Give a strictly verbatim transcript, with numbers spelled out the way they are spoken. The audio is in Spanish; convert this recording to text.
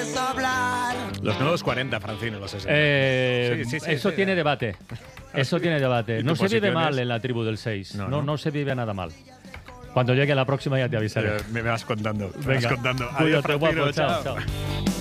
quieres hablar. Los nuevos cuarenta, Francino, los sesenta. Eh, Sí, sí, sí, eso sí, tiene sí. debate. Eso ¿sí? tiene debate. ¿Y No tu se vive posición mal es? en la tribu del seis. No, No, no. no se vive nada mal. Cuando llegue la próxima ya te avisaré. Eh, me vas contando. Me Venga, vas contando. Adiós, cuídate, Francino, guapo. Chao, chao. chao.